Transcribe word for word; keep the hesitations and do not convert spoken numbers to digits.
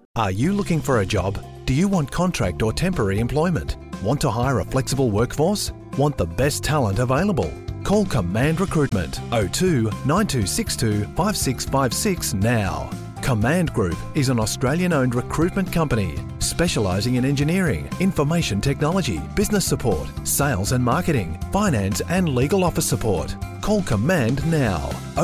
Are you looking for a job? Do you want contract or temporary employment? Want to hire a flexible workforce? Want the best talent available? Call Command Recruitment oh two nine two six two five six five six now. Command Group is an Australian-owned recruitment company specialising in engineering, information technology, business support, sales and marketing, finance and legal office support. Call Command now.